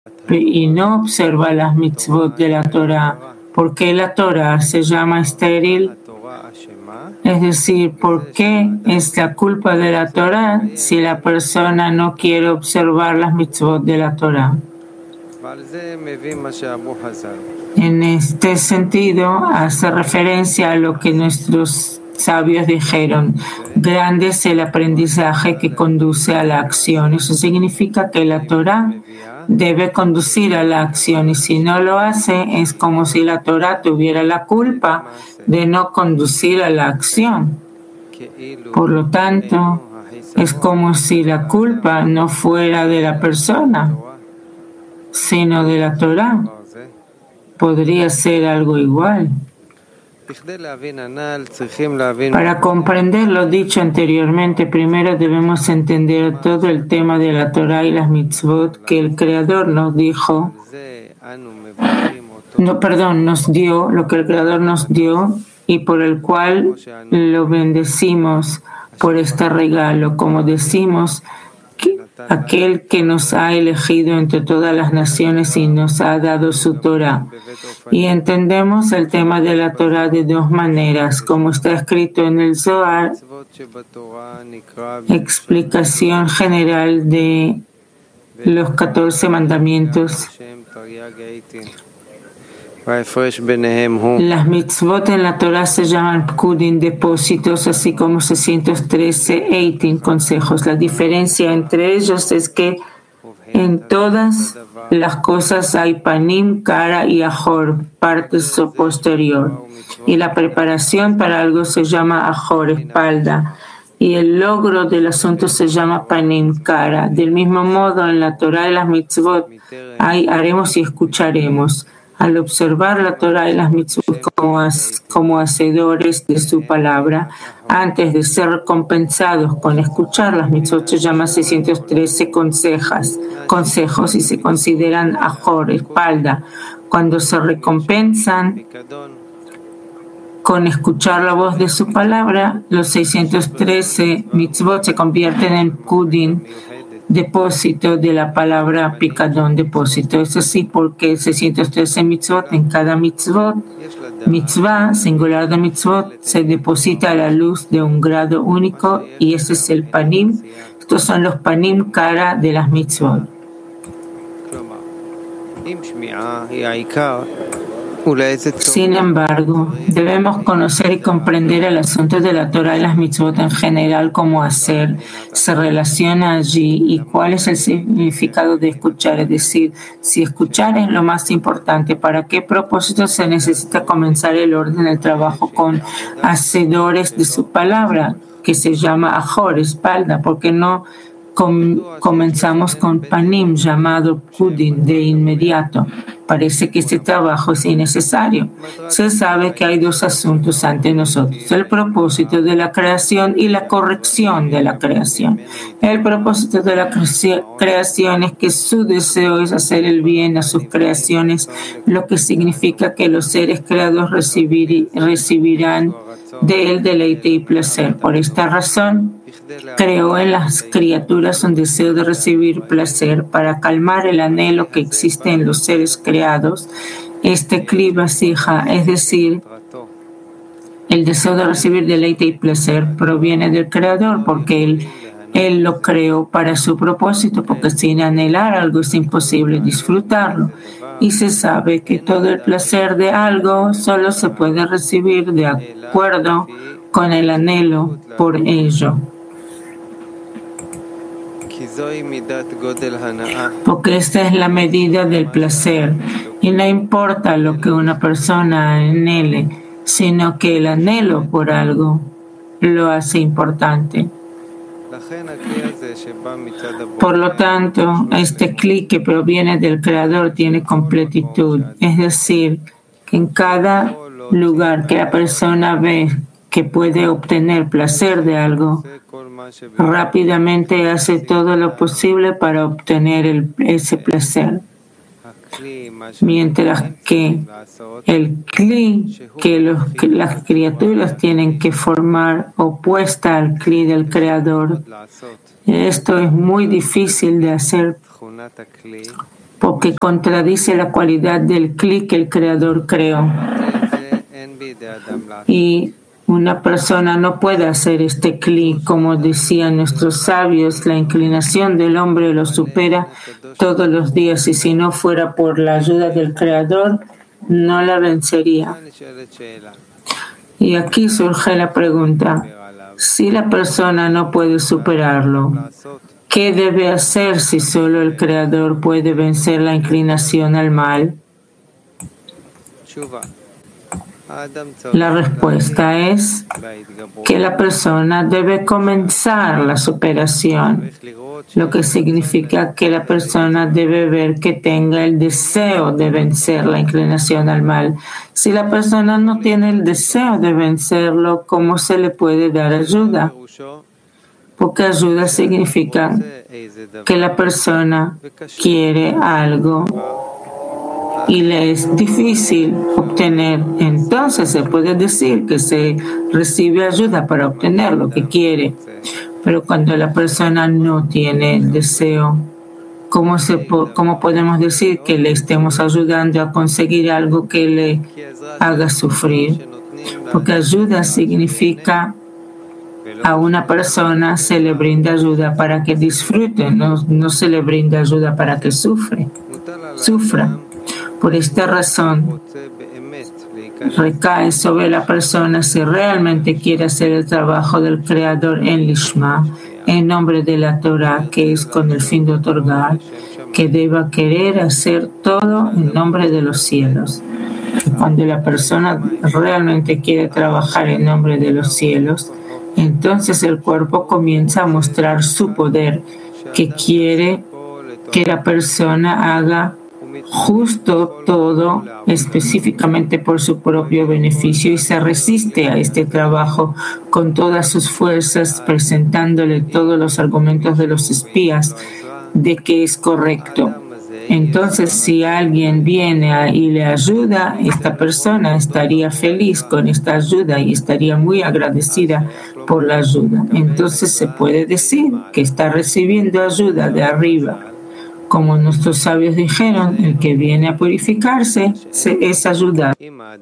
y no observa las mitzvot de la Torah, ¿por qué la Torah se llama estéril? Es decir, ¿por qué es la culpa de la Torah si la persona no quiere observar las mitzvot de la Torah? En este sentido, hace referencia a lo que nuestros sabios dijeron: grande es el aprendizaje que conduce a la acción. Eso significa que la Torah debe conducir a la acción, y si no lo hace, es como si la Torah tuviera la culpa de no conducir a la acción. Por lo tanto, es como si la culpa no fuera de la persona, sino de la Torah. Podría ser algo igual. Para comprender lo dicho anteriormente, primero debemos entender todo el tema de la Torah y las mitzvot que el Creador nos dijo. Nos dio, lo que el Creador nos dio y por el cual lo bendecimos por este regalo, como decimos, aquel que nos ha elegido entre todas las naciones y nos ha dado su Torah. Y entendemos el tema de la Torah de dos maneras, como está escrito en el Zohar, explicación general de los 14 mandamientos. Las mitzvot en la Torah se llaman pkudim, depósitos, así como 613 eitim, consejos. La diferencia entre ellos es que en todas las cosas hay panim, cara y ajor, parte posterior. Y la preparación para algo se llama ajor, espalda. Y el logro del asunto se llama panim, cara. Del mismo modo, en la Torah y las mitzvot hay haremos y escucharemos. Al observar la Torah y las mitzvot como hacedores de su palabra, antes de ser recompensados con escuchar las mitzvot, se llama 613 consejos y se consideran ajor, espalda. Cuando se recompensan con escuchar la voz de su palabra, los 613 mitzvot se convierten en pkudim, depósito de la palabra picadón, depósito. Es así porque 613 mitzvot, en cada mitzvah, singular de mitzvot, se deposita la luz de un grado único y ese es el panim. Estos son los panim, cara de las mitzvot. Sin embargo, debemos conocer y comprender el asunto de la Torah y las mitzvot en general, cómo hacer, se relaciona allí y cuál es el significado de escuchar. Es decir, si escuchar es lo más importante, ¿para qué propósito se necesita comenzar el orden del trabajo con hacedores de su palabra, que se llama ajor, espalda? Porque no comenzamos con panim, llamado pkudim, de inmediato. Parece que este trabajo es innecesario. Se sabe que hay dos asuntos ante nosotros: el propósito de la creación y la corrección de la creación. El propósito de la creación es que su deseo es hacer el bien a sus creaciones, lo que significa que los seres creados recibirán de él deleite y placer. Por esta razón, creó en las criaturas un deseo de recibir placer para calmar el anhelo que existe en los seres creados. Este kli vasija, es decir, el deseo de recibir deleite y placer, proviene del Creador porque Él lo creó para su propósito, porque sin anhelar algo es imposible disfrutarlo. Y se sabe que todo el placer de algo solo se puede recibir de acuerdo con el anhelo por ello. Porque esta es la medida del placer y no importa lo que una persona anhele, sino que el anhelo por algo lo hace importante. Por lo tanto, este kli que proviene del Creador tiene completitud, es decir, que en cada lugar que la persona ve que puede obtener placer de algo, rápidamente hace todo lo posible para obtener ese placer. Mientras que el kli que las criaturas tienen que formar opuesta al kli del Creador, esto es muy difícil de hacer. porque contradice la cualidad del Kli que el Creador creó. Y una persona no puede hacer este Kli, como decían nuestros sabios, la inclinación del hombre lo supera todos los días y si no fuera por la ayuda del Creador, no la vencería. Y aquí surge la pregunta, si la persona no puede superarlo, ¿qué debe hacer si solo el Creador puede vencer la inclinación al mal? La respuesta es que la persona debe comenzar la superación, lo que significa que la persona debe ver que tenga el deseo de vencer la inclinación al mal. Si la persona no tiene el deseo de vencerlo, ¿cómo se le puede dar ayuda? Porque ayuda significa que la persona quiere algo y le es difícil obtener. Entonces se puede decir que se recibe ayuda para obtener lo que quiere. Pero cuando la persona no tiene el deseo, ¿cómo podemos decir que le estemos ayudando a conseguir algo que le haga sufrir? Porque ayuda significa a una persona se le brinda ayuda para que disfrute, no se le brinda ayuda para que sufra. Por esta razón, recae sobre la persona si realmente quiere hacer el trabajo del Creador en Lishma, en nombre de la Torah, que es con el fin de otorgar, que deba querer hacer todo en nombre de los cielos. Y cuando la persona realmente quiere trabajar en nombre de los cielos, entonces el cuerpo comienza a mostrar su poder, que quiere que la persona haga justo todo específicamente por su propio beneficio y se resiste a este trabajo con todas sus fuerzas, presentándole todos los argumentos de los espías de que es correcto. Entonces, si alguien viene y le ayuda, esta persona estaría feliz con esta ayuda y estaría muy agradecida por la ayuda. Entonces se puede decir que está recibiendo ayuda de arriba. Como nuestros sabios dijeron, el que viene a purificarse es ayudado.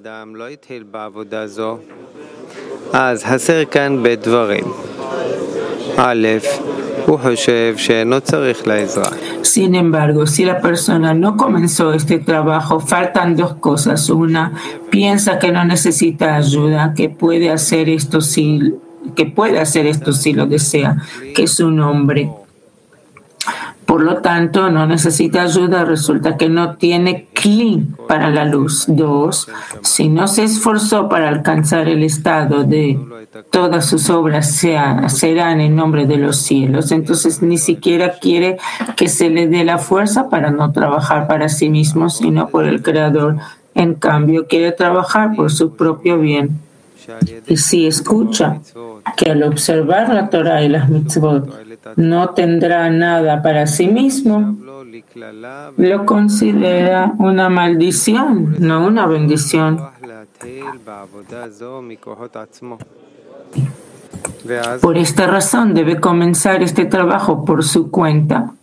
Sin embargo, si la persona no comenzó este trabajo, faltan dos cosas. Una, piensa que no necesita ayuda, que puede hacer esto si lo desea, que es un hombre. Por lo tanto, no necesita ayuda, resulta que no tiene Kli para la luz. Dos, si no se esforzó para alcanzar el estado de todas sus obras serán en nombre de los cielos, entonces ni siquiera quiere que se le dé la fuerza para no trabajar para sí mismo, sino por el Creador. En cambio, quiere trabajar por su propio bien. Y si escucha que al observar la Torah y las mitzvot no tendrá nada para sí mismo, lo considera una maldición, no una bendición. Por esta razón debe comenzar este trabajo por su cuenta.